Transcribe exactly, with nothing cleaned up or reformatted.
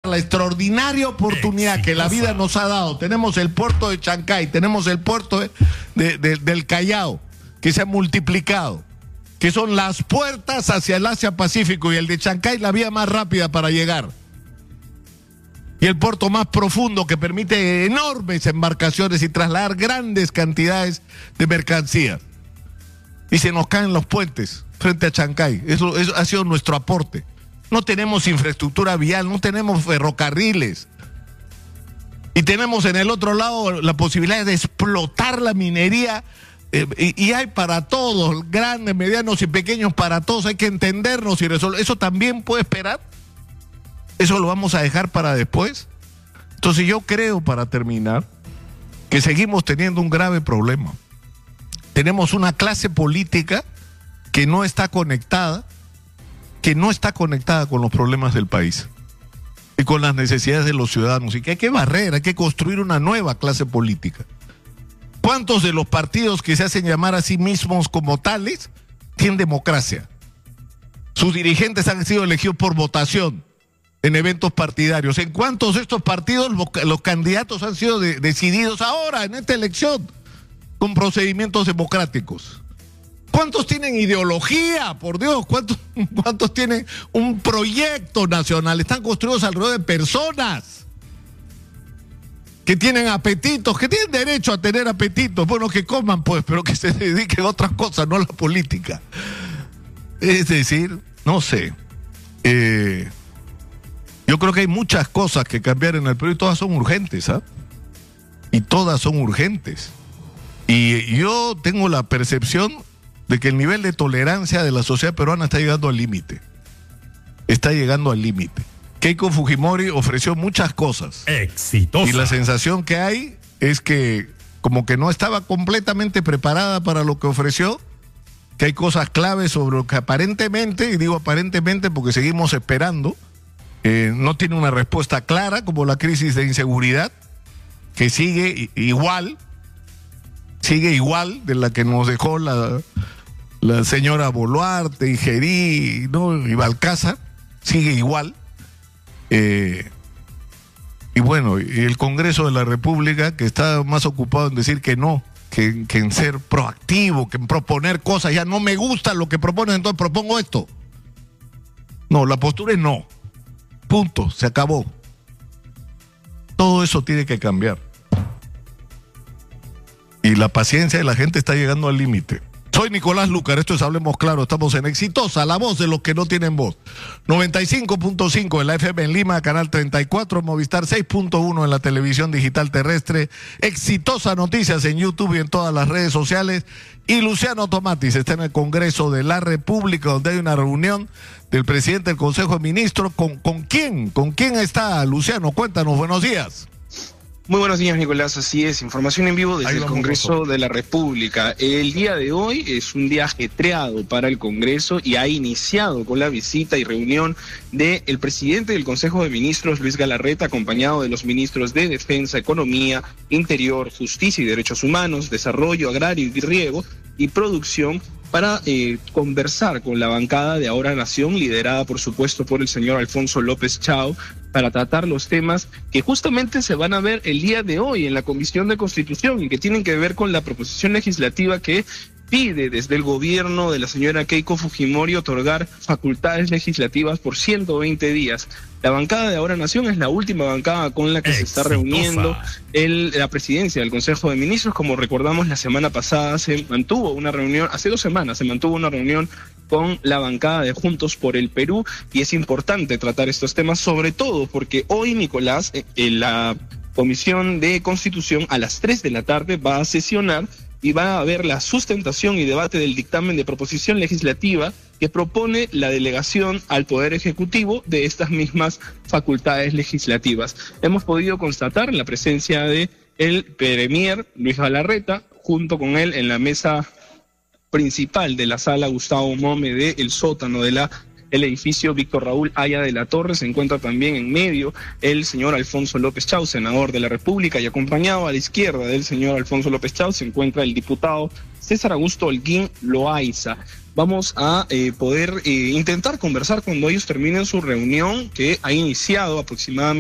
la extraordinaria oportunidad Exitosa. que la vida nos ha dado. Tenemos el puerto de Chancay, tenemos el puerto de, de, de, del Callao, que se ha multiplicado, que son las puertas hacia el Asia-Pacífico, y el de Chancay la vía más rápida para llegar. Y el puerto más profundo, que permite enormes embarcaciones y trasladar grandes cantidades de mercancías. Y se nos caen los puentes frente a Chancay. Eso, eso ha sido nuestro aporte. No tenemos infraestructura vial, no tenemos ferrocarriles. Y tenemos en el otro lado la posibilidad de explotar la minería. Eh, y, y hay para todos, grandes, medianos y pequeños, para todos. Hay que entendernos y resolver. ¿Eso también puede esperar? ¿Eso lo vamos a dejar para después? Entonces yo creo, para terminar, que seguimos teniendo un grave problema. Tenemos una clase política que no está conectada, que no está conectada con los problemas del país y con las necesidades de los ciudadanos, y que hay que barrer, hay que construir una nueva clase política. ¿Cuántos de los partidos que se hacen llamar a sí mismos como tales tienen democracia? Sus dirigentes han sido elegidos por votación en eventos partidarios. ¿En cuántos de estos partidos los, los candidatos han sido de, decididos ahora, en esta elección, con procedimientos democráticos? ¿Cuántos tienen ideología? Por Dios, ¿cuántos, cuántos tienen un proyecto nacional? Están construidos alrededor de personas que tienen apetitos, que tienen derecho a tener apetitos. Bueno, que coman pues, pero que se dediquen a otras cosas, no a la política. Es decir, no sé. Eh, yo creo que hay muchas cosas que cambiar en el Perú y todas son urgentes, ¿ah? Y todas son urgentes. Y yo tengo la percepción de que el nivel de tolerancia de la sociedad peruana está llegando al límite. Está llegando al límite. Keiko Fujimori ofreció muchas cosas. Exitosa. Y la sensación que hay es que como que no estaba completamente preparada para lo que ofreció, que hay cosas claves sobre lo que aparentemente, y digo aparentemente porque seguimos esperando, eh, no tiene una respuesta clara, como la crisis de inseguridad, que sigue igual, sigue igual de la que nos dejó la, la señora Boluarte y Gerí, ¿no? y Balcázar, sigue igual. Eh, y bueno, y el Congreso de la República, que está más ocupado en decir que no, que, que en ser proactivo, que en proponer cosas. Ya no me gusta lo que proponen, entonces propongo esto. No, la postura es no. Punto, se acabó. Todo eso tiene que cambiar. Y la paciencia de la gente está llegando al límite. Soy Nicolás Lucar, esto es Hablemos Claro, estamos en Exitosa, la voz de los que no tienen voz. noventa y cinco punto cinco en la F M en Lima, canal treinta y cuatro, Movistar seis punto uno en la televisión digital terrestre, Exitosa Noticias en YouTube y en todas las redes sociales. Y Luciano Tomatis está en el Congreso de la República, donde hay una reunión del presidente del Consejo de Ministros. ¿Con, con quién? ¿Con quién está, Luciano? Cuéntanos, buenos días. Muy buenos días, Nicolás. Así es, información en vivo desde el Congreso de la República. El día de hoy es un día ajetreado para el Congreso y ha iniciado con la visita y reunión del presidente del Consejo de Ministros, Luis Galarreta, acompañado de los ministros de Defensa, Economía, Interior, Justicia y Derechos Humanos, Desarrollo Agrario y Riego y Producción, para eh, conversar con la bancada de Ahora Nación, liderada por supuesto por el señor Alfonso López Chao, para tratar los temas que justamente se van a ver el día de hoy en la Comisión de Constitución y que tienen que ver con la proposición legislativa que pide desde el gobierno de la señora Keiko Fujimori otorgar facultades legislativas por ciento veinte días. La bancada de Ahora Nación es la última bancada con la que Exitosa. se está reuniendo el, la presidencia del Consejo de Ministros. Como recordamos, la semana pasada se mantuvo una reunión, hace dos semanas se mantuvo una reunión con la bancada de Juntos por el Perú, y es importante tratar estos temas, sobre todo porque hoy, Nicolás, en la Comisión de Constitución a las tres de la tarde va a sesionar y va a haber la sustentación y debate del dictamen de proposición legislativa que propone la delegación al Poder Ejecutivo de estas mismas facultades legislativas. Hemos podido constatar la presencia de el premier Luis Galarreta, junto con él en la mesa principal de la sala Gustavo Mome de el sótano de la el edificio Víctor Raúl Haya de la Torre. Se encuentra también en medio el señor Alfonso López Chao, senador de la República, y acompañado a la izquierda del señor Alfonso López Chao se encuentra el diputado César Augusto Holguín Loaiza. Vamos a eh, poder eh, intentar conversar cuando ellos terminen su reunión, que ha iniciado aproximadamente